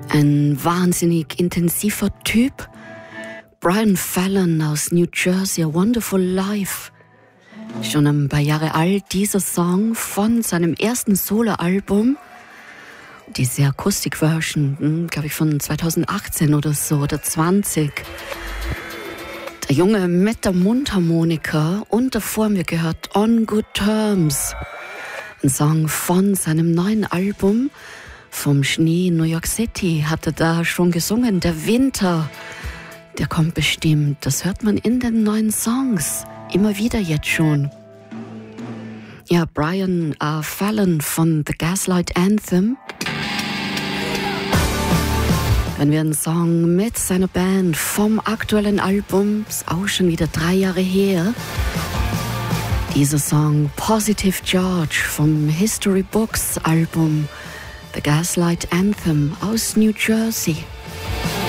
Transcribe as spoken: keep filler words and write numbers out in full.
Ein wahnsinnig intensiver Typ. Brian Fallon aus New Jersey, A Wonderful Life. Schon ein paar Jahre alt, dieser Song von seinem ersten Soloalbum. Diese Akustikversion, glaube ich, von zweitausendachtzehn oder so, oder zwanzig. Der Junge mit der Mundharmonika und davor haben wir gehört On Good Terms. Ein Song von seinem neuen Album. Vom Schnee in New York City hat er da schon gesungen. Der Winter, der kommt bestimmt. Das hört man in den neuen Songs. Immer wieder jetzt schon. Ja, Brian uh, Fallon von The Gaslight Anthem. Wenn wir einen Song mit seiner Band vom aktuellen Album, ist auch schon wieder drei Jahre her. Dieser Song Positive George vom History Books Album The Gaslight Anthem aus New Jersey.